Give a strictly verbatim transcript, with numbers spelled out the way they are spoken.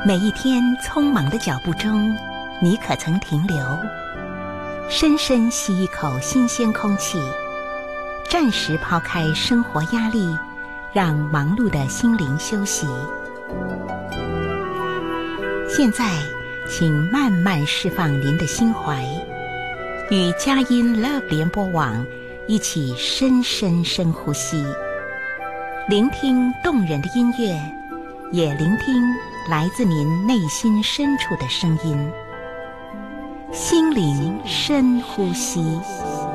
每一天匆忙的脚步中，你可曾停留，深深吸一口新鲜空气，暂时抛开生活压力，让忙碌的心灵休息。现在，请慢慢释放您的心怀，与佳音 Love 联播网一起深深深呼吸，聆听动人的音乐，也聆听来自您内心深处的声音。心灵深呼吸。